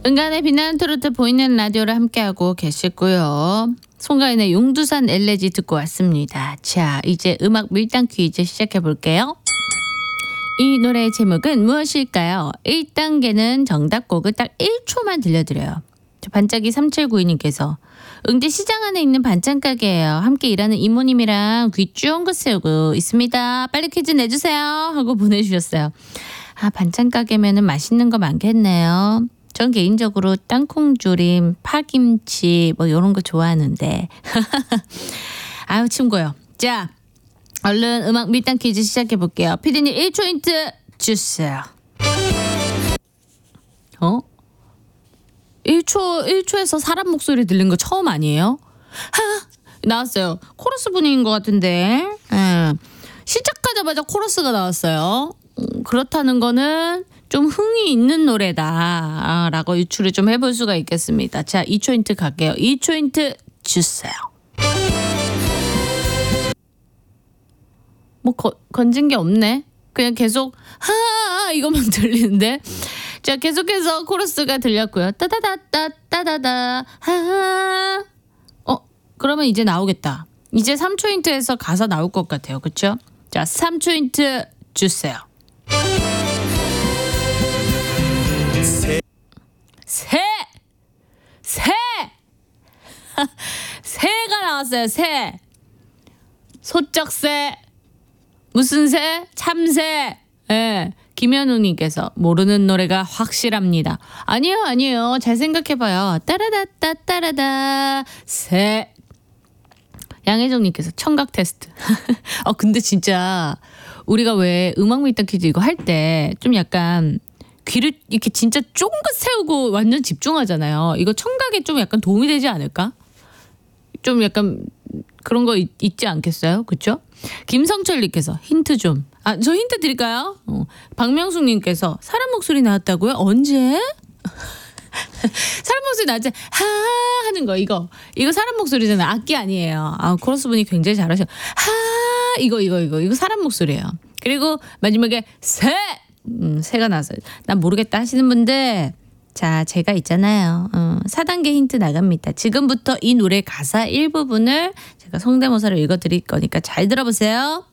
은간의 빛나는 트로트 보이는 라디오를 함께하고 계시고요. 송가인의 용두산 엘레지 듣고 왔습니다. 자, 이제 음악 밀당 퀴즈 시작해볼게요. 이 노래의 제목은 무엇일까요? 1단계는 정답곡을 딱 1초만 들려드려요. 반짝이 3792님께서 응대 시장 안에 있는 반찬 가게예요. 함께 일하는 이모님이랑 귀 쫑긋 세우고 있습니다. 빨리 퀴즈 내주세요 하고 보내주셨어요. 아, 반찬 가게면은 맛있는 거 많겠네요. 전 개인적으로 땅콩조림, 파김치 뭐 이런 거 좋아하는데 아유 친구요. 자, 얼른 음악 밀당 퀴즈 시작해볼게요. 피디님 1초 힌트 주세요. 1초에서 사람 목소리 들린 거 처음 아니에요? 나왔어요. 코러스 분위기인 것 같은데. 시작하자마자 코러스가 나왔어요. 그렇다는 거는 좀 흥이 있는 노래다 라고 유추를 좀 해볼 수가 있겠습니다. 자, 2초 힌트 갈게요. 2초 힌트 주세요. 뭐 건진 게 없네. 그냥 계속 이것만 들리는데. 자, 계속해서 코러스가 들렸고요. 따다다따 따다다 하하. 그러면 이제 나오겠다. 이제 3초 힌트에서 가사 나올 것 같아요. 그렇죠? 자, 3초 힌트 주세요. 새가 나왔어요. 새. 소쩍새. 무슨 새? 참새. 예. 김현웅님께서 모르는 노래가 확실합니다. 아니에요. 잘 생각해봐요. 따라다따 따라다 새. 양혜정님께서 청각 테스트. 근데 진짜 우리가 왜 음악 밀당 퀴즈 이거 할 때 좀 약간 귀를 이렇게 진짜 쫑긋 세우고 완전 집중하잖아요. 이거 청각에 좀 약간 도움이 되지 않을까? 좀 약간 그런 거 있지 않겠어요? 그렇죠? 김성철님께서 힌트 좀. 저 힌트 드릴까요? 박명숙님께서 사람 목소리 나왔다고요? 언제? 사람 목소리 나왔지? 하는 거 이거 사람 목소리잖아요. 악기 아니에요. 코러스 분이 굉장히 잘하셔. 이거 사람 목소리예요. 그리고 마지막에 새가 나왔어요. 난 모르겠다 하시는 분들, 자, 제가 있잖아요. 4단계 힌트 나갑니다. 지금부터 이 노래 가사 일부분을 제가 성대모사를 읽어드릴 거니까 잘 들어보세요.